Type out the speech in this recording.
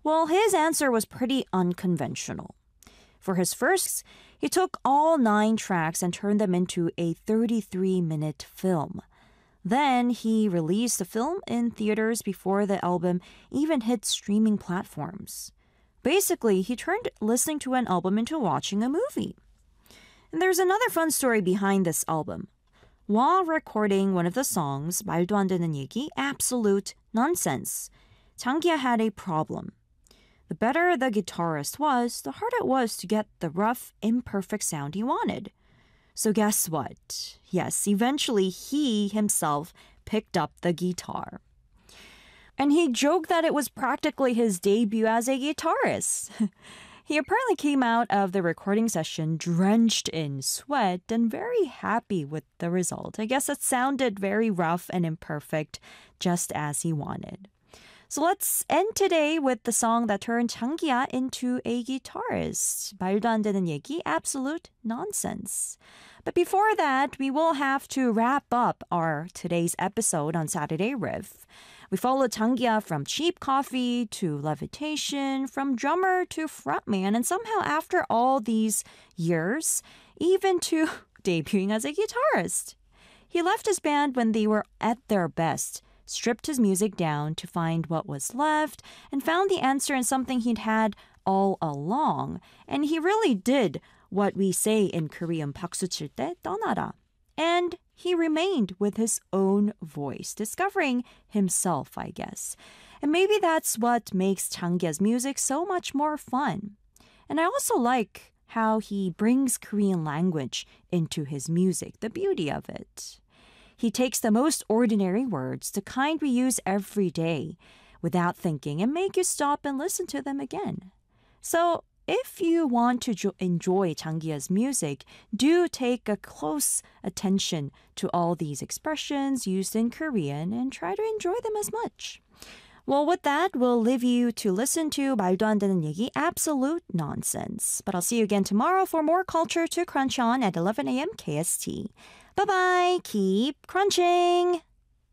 Well, his answer was pretty unconventional. For his first, he took all 9 tracks and turned them into a 33-minute film. Then he released the film in theaters before the album even hit streaming platforms. Basically, he turned listening to an album into watching a movie. And there's another fun story behind this album. While recording one of the songs, 말도 안 되는 얘기, Absolute Nonsense, 장기하 had a problem. The better the guitarist was, the harder it was to get the rough, imperfect sound he wanted. So guess what? Yes, eventually he himself picked up the guitar. And he joked that it was practically his debut as a guitarist. He apparently came out of the recording session drenched in sweat and very happy with the result. I guess it sounded very rough and imperfect, just as he wanted. So let's end today with the song that turned 장기하 into a guitarist. 말도 안 되는 얘기, Absolute Nonsense. But before that, we will have to wrap up our today's episode on Saturday Riff. We followed 장기하 from Cheap Coffee to Levitation, from drummer to frontman, and somehow after all these years, even to debuting as a guitarist. He left his band when they were at their best, stripped his music down to find what was left, and found the answer in something he'd had all along. And he really did what we say in Korean, 박수 칠 때 떠나라. And he remained with his own voice, discovering himself, I guess. And maybe that's what makes 장기하's music so much more fun. And I also like how he brings Korean language into his music, the beauty of it. He takes the most ordinary words, the kind we use every day, without thinking, and make you stop and listen to them again. So if you want to enjoy 장기하's music, do take a close attention to all these expressions used in Korean and try to enjoy them as much. Well, with that, we'll leave you to listen to 말도 안 되는 얘기, Absolute Nonsense. But I'll see you again tomorrow for more culture to crunch on at 11 a.m. KST. Bye-bye. Keep crunching.